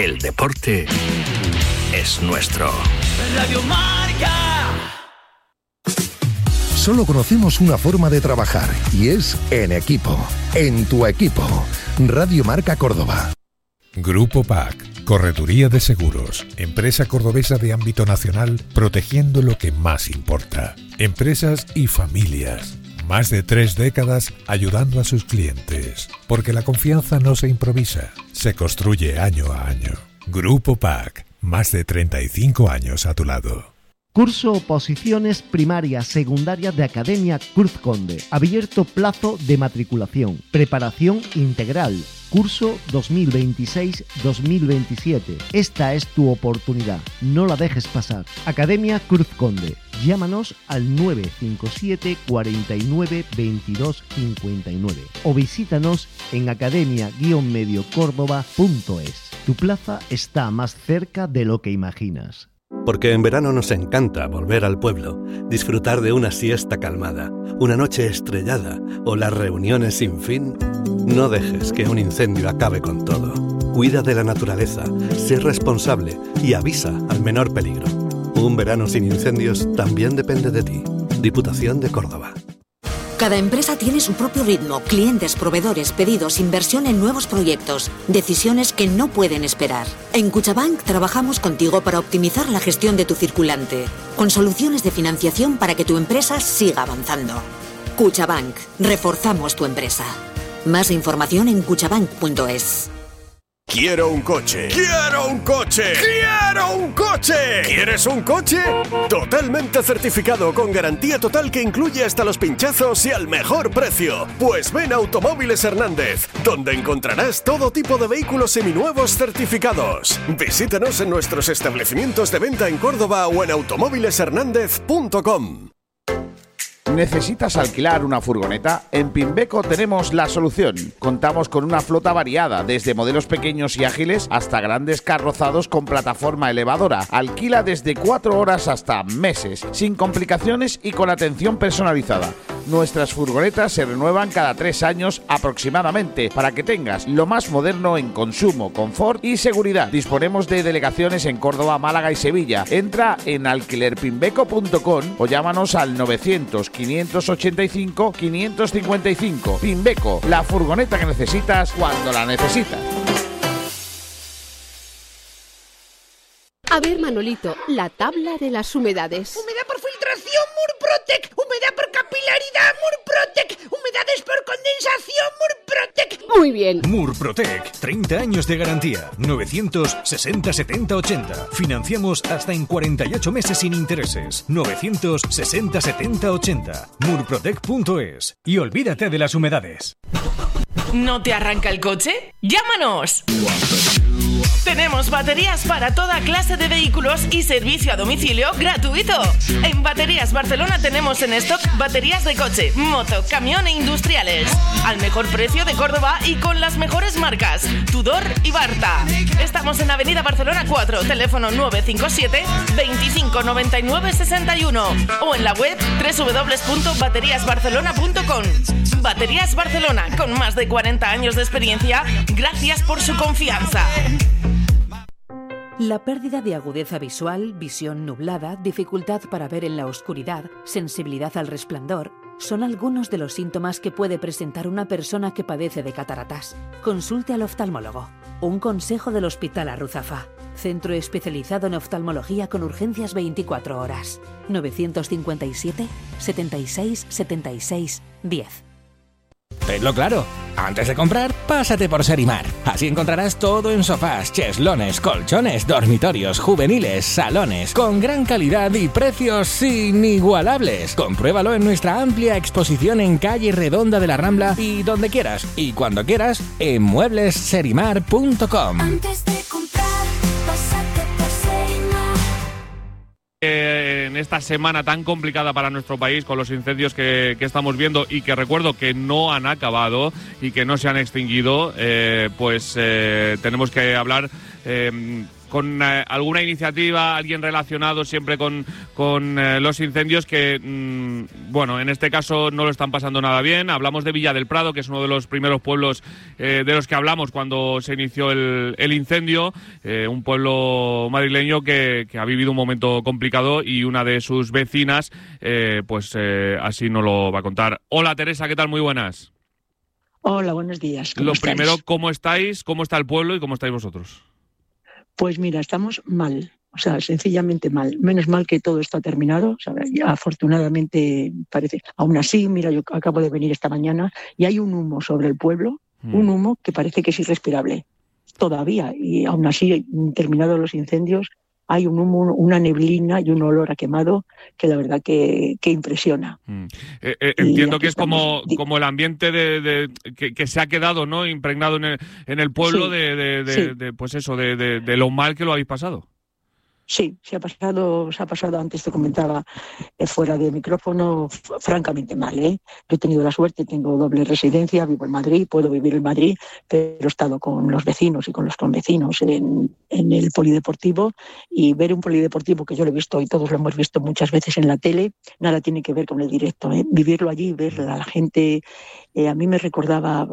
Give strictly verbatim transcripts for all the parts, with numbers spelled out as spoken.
El deporte es nuestro. Radio Marca. Solo conocemos una forma de trabajar y es en equipo. En tu equipo. Radio Marca Córdoba. Grupo P A C, Correduría de Seguros, empresa cordobesa de ámbito nacional, protegiendo lo que más importa. Empresas y familias. Más de tres décadas ayudando a sus clientes. Porque la confianza no se improvisa, se construye año a año. Grupo P A C, más de treinta y cinco años a tu lado. Curso Oposiciones Primarias Secundarias de Academia Cruz Conde. Abierto plazo de matriculación. Preparación integral. Curso dos mil veintiséis dos mil veintisiete. Esta es tu oportunidad. No la dejes pasar. Academia Cruz Conde. Llámanos al nueve cinco siete cuarenta y nueve veintidós cincuenta y nueve o visítanos en academia guion medio córdoba punto es. Tu plaza está más cerca de lo que imaginas. Porque en verano nos encanta volver al pueblo, disfrutar de una siesta calmada, una noche estrellada o las reuniones sin fin. No dejes que un incendio acabe con todo. Cuida de la naturaleza, sé responsable y avisa al menor peligro. Un verano sin incendios también depende de ti. Diputación de Córdoba. Cada empresa tiene su propio ritmo, clientes, proveedores, pedidos, inversión en nuevos proyectos, decisiones que no pueden esperar. En Cuchabank trabajamos contigo para optimizar la gestión de tu circulante, con soluciones de financiación para que tu empresa siga avanzando. Cuchabank, reforzamos tu empresa. Más información en cuchabank punto es. Quiero un coche. ¡Quiero un coche! ¡Quiero un coche! ¿Quieres un coche? Totalmente certificado con garantía total que incluye hasta los pinchazos y al mejor precio. Pues ven a Automóviles Hernández, donde encontrarás todo tipo de vehículos seminuevos certificados. Visítanos en nuestros establecimientos de venta en Córdoba o en automóviles hernández punto com. ¿Necesitas alquilar una furgoneta? En Pimbeco tenemos la solución. Contamos con una flota variada, desde modelos pequeños y ágiles hasta grandes carrozados con plataforma elevadora. Alquila desde cuatro horas hasta meses, sin complicaciones y con atención personalizada. Nuestras furgonetas se renuevan cada tres años aproximadamente para que tengas lo más moderno en consumo, confort y seguridad. Disponemos de delegaciones en Córdoba, Málaga y Sevilla. Entra en alquiler pimbeco punto com o llámanos al novecientos, quinientos ochenta y cinco, quinientos cincuenta y cinco. Pimbeco, la furgoneta que necesitas cuando la necesitas. A ver, Manolito, la tabla de las humedades. Humedad por filtración, Murprotec. Humedad por capilaridad, Murprotec. Humedades por condensación, Murprotec. Muy bien. Murprotec, treinta años de garantía. novecientos sesenta setenta ochenta. Financiamos hasta en cuarenta y ocho meses sin intereses. novecientos sesenta setenta ochenta. murprotec punto es. Y olvídate de las humedades. ¿No te arranca el coche? ¡Llámanos! Tenemos baterías para toda clase de vehículos y servicio a domicilio gratuito. En Baterías Barcelona tenemos en stock baterías de coche, moto, camión e industriales. Al mejor precio de Córdoba y con las mejores marcas, Tudor y Barta. Estamos en Avenida Barcelona cuatro, teléfono nueve cinco siete, veinticinco noventa y nueve sesenta y uno o en la web doble u doble u doble u punto baterías barcelona punto com. Baterías Barcelona, con más de cuarenta años de experiencia, gracias por su confianza. La pérdida de agudeza visual, visión nublada, dificultad para ver en la oscuridad, sensibilidad al resplandor, son algunos de los síntomas que puede presentar una persona que padece de cataratas. Consulte al oftalmólogo. Un consejo del Hospital Arruzafa. Centro especializado en oftalmología con urgencias veinticuatro horas. novecientos cincuenta y siete, setenta y seis, setenta y seis, diez. Tenlo claro, antes de comprar, pásate por Serimar. Así encontrarás todo en sofás, cheslones, colchones, dormitorios, juveniles, salones, con gran calidad y precios inigualables. Compruébalo en nuestra amplia exposición en calle Redonda de la Rambla y donde quieras, y cuando quieras, en muebles serimar punto com. Antes de comprar, pásate por Serimar. En esta semana tan complicada para nuestro país, con los incendios que, que estamos viendo y que recuerdo que no han acabado y que no se han extinguido, eh, pues eh, tenemos que hablar eh, con eh, alguna iniciativa, alguien relacionado siempre con, con eh, los incendios que, mmm, bueno, en este caso no lo están pasando nada bien. Hablamos de Villa del Prado, que es uno de los primeros pueblos eh, de los que hablamos cuando se inició el, el incendio, eh, un pueblo madrileño que, que ha vivido un momento complicado y una de sus vecinas, eh, pues eh, así nos lo va a contar. Hola Teresa, ¿qué tal? Muy buenas. Hola, buenos días. ¿Cómo Lo estáis? primero, ¿cómo estáis? ¿Cómo está el pueblo y cómo estáis vosotros? Pues mira, estamos mal, o sea, sencillamente mal. Menos mal que todo está terminado, o sea, ya afortunadamente parece. Aún así, mira, yo acabo de venir esta mañana y hay un humo sobre el pueblo, mm. un humo que parece que es irrespirable todavía. Y aún así, terminados los incendios, hay un humo, una neblina y un olor a quemado que la verdad que, que impresiona. Mm. Eh, eh, entiendo que es como, como el ambiente de, de que, que se ha quedado, ¿no?, impregnado en el, en el pueblo, sí, de, de, de, sí. de, pues eso, de, de, de lo mal que lo habéis pasado. Sí, se ha pasado, se ha pasado, antes te comentaba eh, fuera de micrófono, f- francamente mal, ¿eh? Yo he tenido la suerte, tengo doble residencia, vivo en Madrid, puedo vivir en Madrid, pero he estado con los vecinos y con los convecinos en, en el polideportivo, y ver un polideportivo que yo lo he visto y todos lo hemos visto muchas veces en la tele, nada tiene que ver con el directo, ¿eh? Vivirlo allí, ver a la gente, eh, a mí me recordaba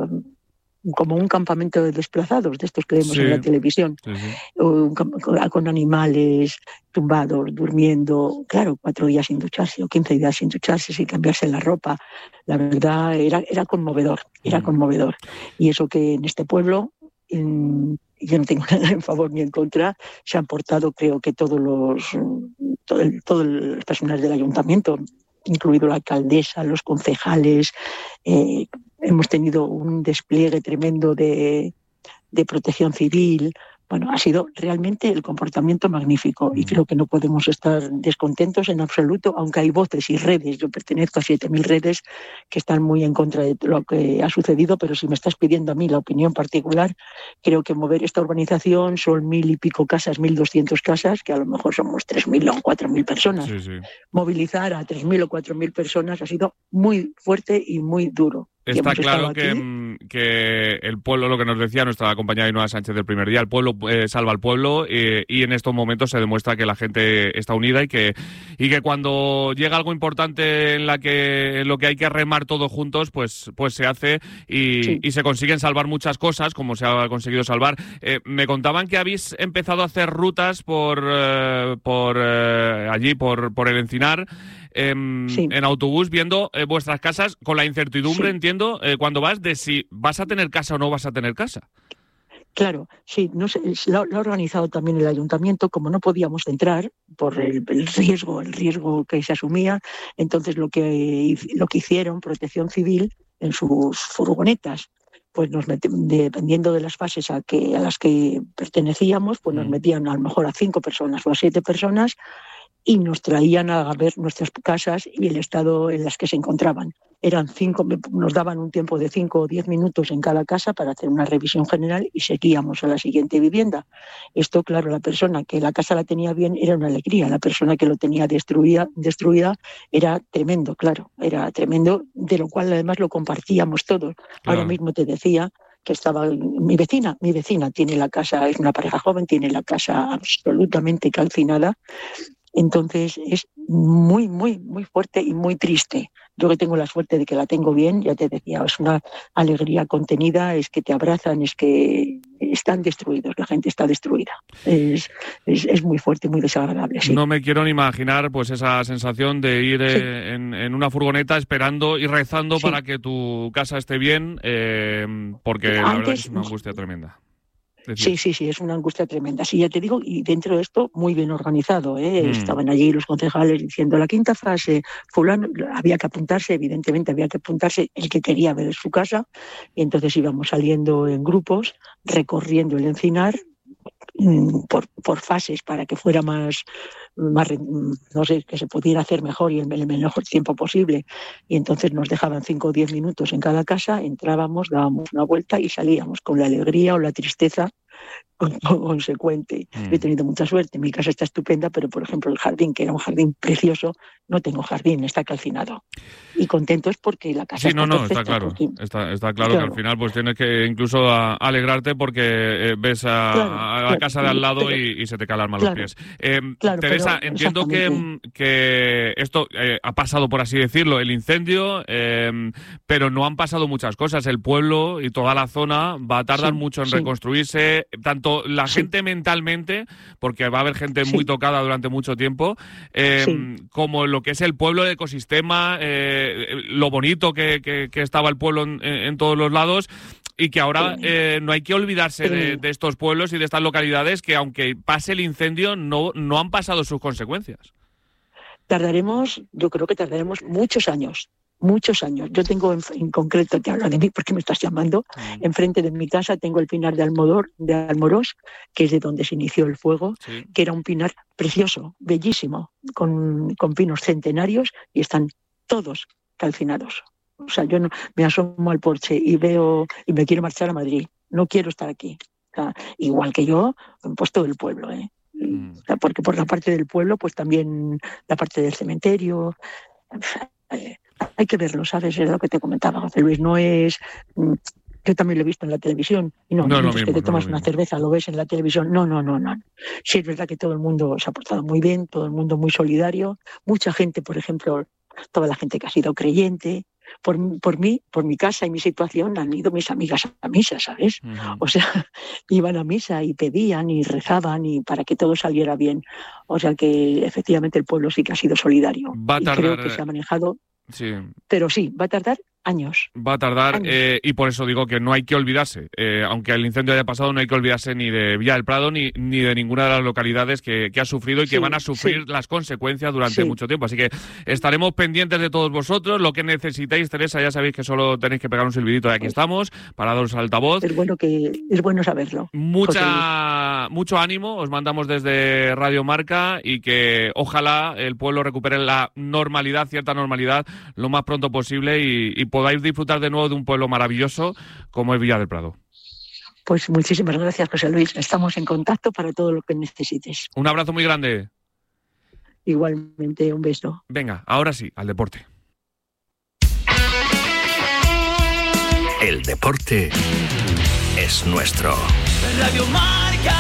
como un campamento de desplazados, de estos que vemos sí. en la televisión, sí, sí. Con, con animales tumbados, durmiendo, claro, cuatro días sin ducharse o quince días sin ducharse, sin cambiarse la ropa. La verdad era, era conmovedor, era mm. conmovedor. Y eso que en este pueblo, en, yo no tengo nada en favor ni en contra, se han portado, creo que todos los, todo el, todo el personal del ayuntamiento, incluido la alcaldesa, los concejales, eh, hemos tenido un despliegue tremendo de, de protección civil. Bueno, ha sido realmente el comportamiento magnífico y creo que no podemos estar descontentos en absoluto, aunque hay voces y redes. Yo pertenezco a siete mil redes que están muy en contra de lo que ha sucedido, pero si me estás pidiendo a mí la opinión particular, creo que mover esta urbanización son mil y pico casas, mil doscientas casas, que a lo mejor somos tres mil o cuatro mil personas. Sí, sí. Movilizar a tres mil o cuatro mil personas ha sido muy fuerte y muy duro. Está claro que, que el pueblo, lo que nos decía nuestra compañera Ainhoa Sánchez del primer día, el pueblo eh, salva al pueblo, eh, y en estos momentos se demuestra que la gente está unida y que y que cuando llega algo importante en la que en lo que hay que remar todos juntos, pues pues se hace y, sí. y se consiguen salvar muchas cosas, como se ha conseguido salvar. Eh, me contaban que habéis empezado a hacer rutas por eh, por eh, allí, por por el Encinar. Eh, sí. En autobús, viendo eh, vuestras casas, con la incertidumbre, sí. entiendo, eh, cuando vas, de si vas a tener casa o no vas a tener casa. Claro, sí, no sé, lo, lo ha organizado también el ayuntamiento, como no podíamos entrar por el, el riesgo, el riesgo que se asumía, entonces lo que lo que hicieron Protección Civil en sus furgonetas, pues nos metían, dependiendo de las fases a que a las que pertenecíamos, pues nos metían a lo mejor a cinco personas o a siete personas y nos traían a ver nuestras casas y el estado en las que se encontraban. Eran cinco, nos daban un tiempo de cinco o diez minutos en cada casa para hacer una revisión general y seguíamos a la siguiente vivienda. Esto, claro, la persona que la casa la tenía bien era una alegría, la persona que lo tenía destruida, destruida era tremendo, claro, era tremendo, de lo cual además lo compartíamos todos. Claro. Ahora mismo te decía que estaba mi vecina, mi vecina tiene la casa, es una pareja joven, tiene la casa absolutamente calcinada. Entonces es muy, muy, muy fuerte y muy triste. Yo que tengo la suerte de que la tengo bien, ya te decía, es una alegría contenida, es que te abrazan, es que están destruidos, la gente está destruida. Es, es, es muy fuerte, muy desagradable. Sí. No me quiero ni imaginar pues esa sensación de ir sí. eh, en, en una furgoneta esperando y rezando sí. para que tu casa esté bien, eh, porque Antes, la verdad es una angustia tremenda. Sí, sí, sí, es una angustia tremenda. Sí, ya te digo, y dentro de esto muy bien organizado, ¿eh? Mm. Estaban allí los concejales diciendo la quinta fase, fulano, había que apuntarse, evidentemente había que apuntarse el que quería ver su casa, y entonces íbamos saliendo en grupos, recorriendo el Encinar, por, por fases para que fuera más, más, no sé, que se pudiera hacer mejor y en el menor tiempo posible. Y entonces nos dejaban cinco o diez minutos en cada casa, entrábamos, dábamos una vuelta y salíamos con la alegría o la tristeza consecuente. Mm. He tenido mucha suerte, mi casa está estupenda, pero por ejemplo el jardín, que era un jardín precioso, no tengo jardín, está calcinado. Y contentos porque la casa Sí, está no, no, perfecta, está claro. porque- Está, está claro, Claro. que al final pues tienes que incluso a- alegrarte porque eh, ves a, Claro, a la claro, casa de al lado pero- y, y se te cae el alma a claro, los pies. Eh, claro, Teresa, pero entiendo que, exactamente. que esto eh, ha pasado, por así decirlo, el incendio, eh, pero no han pasado muchas cosas. El pueblo y toda la zona va a tardar Sí, mucho en sí. reconstruirse, tanto la gente mentalmente, porque va a haber gente muy tocada durante mucho tiempo, eh, Sí. como lo que es el pueblo, el ecosistema, eh, lo bonito que, que- que estaba el pueblo en, en todos los lados, y que ahora eh, no hay que olvidarse de, de estos pueblos y de estas localidades que, aunque pase el incendio, no, no han pasado sus consecuencias. Tardaremos, yo creo que tardaremos muchos años, muchos años. Yo tengo en, en concreto, te hablo de mí porque me estás llamando, Mm. enfrente de mi casa tengo el pinar de Almodor, de Almorós, que es de donde se inició el fuego, Sí. que era un pinar precioso, bellísimo, con, con pinos centenarios y están todos calcinados. O sea, yo no, me asomo al porche y veo y me quiero marchar a Madrid. No quiero estar aquí. O sea, igual que yo, pues todo el pueblo, ¿eh? O sea, porque por la parte del pueblo, pues también la parte del cementerio. Eh, hay que verlo, ¿sabes? Es lo que te comentaba, José Luis. No es. mm, Yo también lo he visto en la televisión. Y no, No es lo mientras mismo, que no te es tomas lo una mismo. cerveza, lo ves en la televisión. No, no, no, no. Sí, es verdad que todo el mundo se ha portado muy bien, todo el mundo muy solidario. Mucha gente, por ejemplo, toda la gente que ha sido creyente. Por, por mí, por mi casa y mi situación, han ido mis amigas a misa, ¿sabes? O sea, iban a misa y pedían y rezaban y para que todo saliera bien. O sea que efectivamente el pueblo sí que ha sido solidario. Va a y tardar, creo que se ha manejado, Sí. pero sí, va a tardar años. Va a tardar, Años. eh, y por eso digo que no hay que olvidarse. Eh, aunque el incendio haya pasado, no hay que olvidarse ni de Villa del Prado ni, ni de ninguna de las localidades que, que ha sufrido y que Sí, van a sufrir sí. las consecuencias durante Sí. mucho tiempo. Así que estaremos pendientes de todos vosotros. Lo que necesitéis, Teresa, ya sabéis que solo tenéis que pegar un silbidito de aquí estamos para daros altavoz. Es bueno que es bueno saberlo. José Luis. Mucha, mucho ánimo, os mandamos desde Radio Marca y que ojalá el pueblo recupere la normalidad, cierta normalidad, lo más pronto posible y, y podáis disfrutar de nuevo de un pueblo maravilloso como es Villa del Prado. Pues muchísimas gracias, José Luis. Estamos en contacto para todo lo que necesites. Un abrazo muy grande. Igualmente, un beso. Venga, ahora sí, al deporte. El deporte es nuestro. Radio Marca.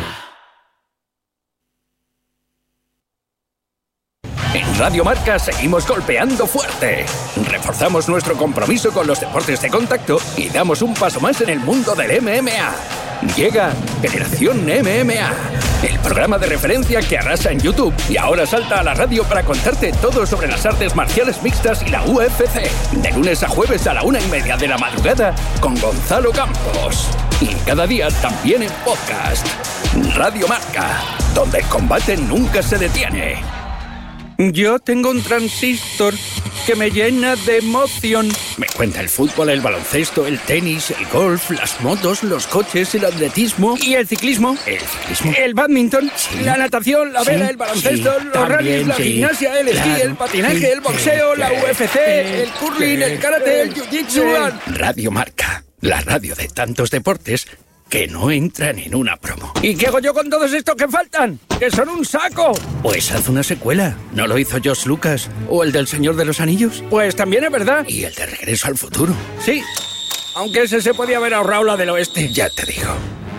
En Radio Marca seguimos golpeando fuerte. Reforzamos nuestro compromiso con los deportes de contacto y damos un paso más en el mundo del M M A. Llega Generación M M A, el programa de referencia que arrasa en YouTube y ahora salta a la radio para contarte todo sobre las artes marciales mixtas y la U F C. De lunes a jueves a la una y media de la madrugada con Gonzalo Campos. Y cada día también en podcast. Radio Marca, donde el combate nunca se detiene. Yo tengo un transistor que me llena de emoción. Me cuenta el fútbol, el baloncesto, el tenis, el golf, las motos, los coches, el atletismo. ¿Y el ciclismo? El ciclismo. El badminton, la natación, la Sí, vela, el baloncesto, sí, los también, rallies, la sí. gimnasia, el esquí, Claro, el patinaje, sí, el boxeo, sí, la sí, U F C, sí, el curling, sí, el karate, el sí, jiu-jitsu. sí. Radio Marca, la radio de tantos deportes que no entran en una promo. ¿Y qué hago yo con todos estos que faltan? ¡Que son un saco! Pues haz una secuela. ¿No lo hizo George Lucas? ¿O el del Señor de los Anillos? Pues también es verdad. ¿Y el de Regreso al Futuro? Sí. Aunque ese se podía haber ahorrado la del oeste. Ya te digo.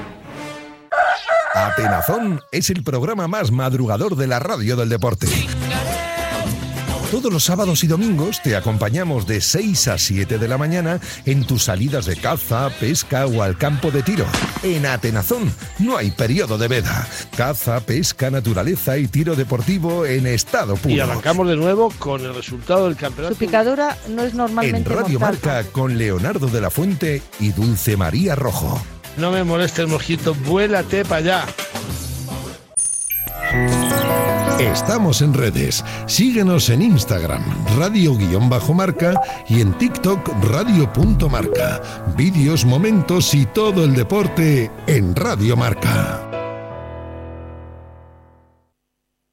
Atenazón es el programa más madrugador de la radio del deporte. Todos los sábados y domingos te acompañamos de seis a siete de la mañana en tus salidas de caza, pesca o al campo de tiro. En Atenazón no hay periodo de veda. Caza, pesca, naturaleza y tiro deportivo en estado puro. Y arrancamos de nuevo con el resultado del campeonato. Su picadura no es En normalmente Radio mortal. Marca con Leonardo de la Fuente y Dulce María Rojo. No me molestes, mosquito, vuélate para allá. Estamos en redes. Síguenos en Instagram, radio-marca y en TikTok, radio.marca. Vídeos, momentos y todo el deporte en Radio Marca.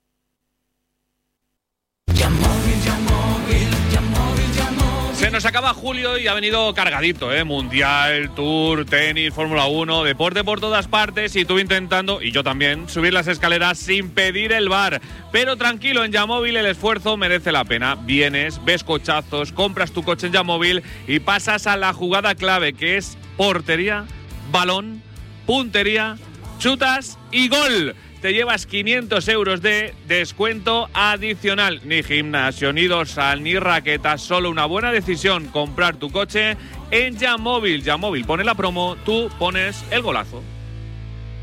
Se nos acaba julio y ha venido cargadito, ¿eh? Mundial, Tour, tenis, Fórmula uno, deporte por todas partes y tú intentando, y yo también, subir las escaleras sin pedir el bar. Pero tranquilo, en Yamóvil el esfuerzo merece la pena. Vienes, ves cochazos, compras tu coche en Yamóvil y pasas a la jugada clave, que es portería, balón, puntería, chutas y gol. Te llevas quinientos euros de descuento adicional. Ni gimnasio, ni dorsal, ni raquetas. Solo una buena decisión, comprar tu coche en Yamóvil. Yamóvil pone la promo, tú pones el golazo.